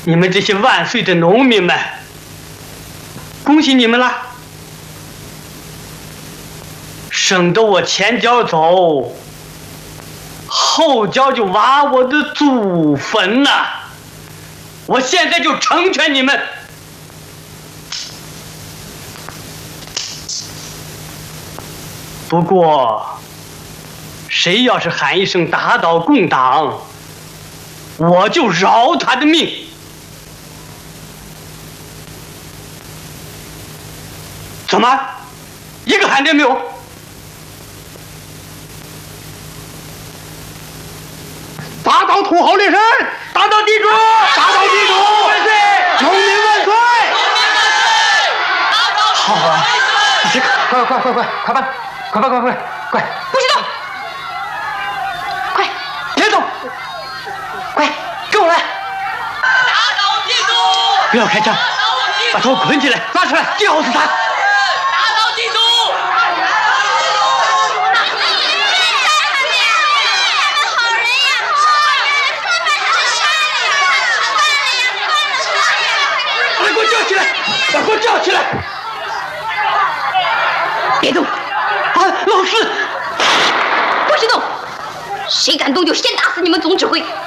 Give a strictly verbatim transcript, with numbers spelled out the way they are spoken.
你们这些万岁的农民们，恭喜你们了！省得我前脚走，后脚就挖我的祖坟呐！我现在就成全你们。不过，谁要是喊一声打倒共党，我就饶他的命。怎么，一个喊的没有？ 打倒土豪劣绅， 打倒地主， 打倒地主， 万岁！ 农民万岁！ 好啊，这个快快快快快办！快快快快快！ 不许动！快， 别动！ 快，跟我来！ 打倒地主！ 不要开枪，把头捆起来，拉出来，吊死他！ 打倒地主！ 把给我叫起来！把给我叫起来！ 别动！ 啊，老四！ 不许动！谁敢动就先打死你们总指挥！